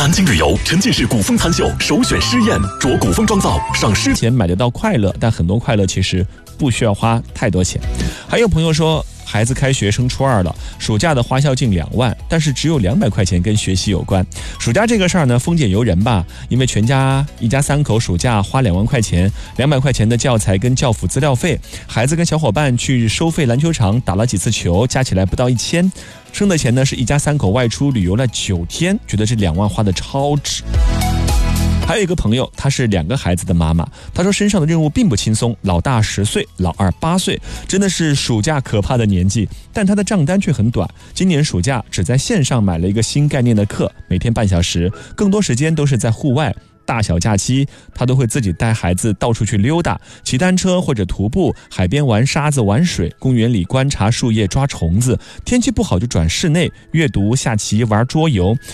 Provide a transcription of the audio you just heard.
南京旅游沉浸式古风餐秀首选诗宴，着古风妆造赏诗钱买得到快乐，但很多快乐其实不需要花太多钱。还有朋友说，孩子开学升初2了，暑假的花销近2万，但是只有200块钱跟学习有关。暑假这个事儿呢，丰俭由人吧，因为全家一家3口暑假花2万块钱，200块钱的教材跟教辅资料费，孩子跟小伙伴去收费篮球场打了几次球，加起来不到1000。剩的钱呢，是一家3口外出旅游了9天，觉得这2万花的超值。还有一个朋友，她是2个孩子的妈妈，她说身上的任务并不轻松，老大10岁，老二8岁，真的是暑假可怕的年纪，但她的账单却很短。今年暑假只在线上买了一个新概念的课，每天半小时，更多时间都是在户外。大小假期，他都会自己带孩子到处去溜达，骑单车或者徒步，海边玩沙子玩水，公园里观察树叶抓虫子，天气不好就转室内阅读下棋玩桌游。